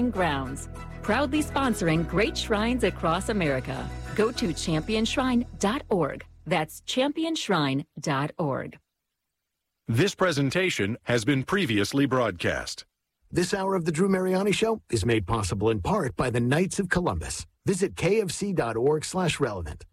Shrine grounds. Proudly sponsoring great shrines across America. Go to championshrine.org. That's championshrine.org. This presentation has been previously broadcast. This hour of the Drew Mariani Show is made possible in part by the Knights of Columbus. Visit kfc.org/relevant.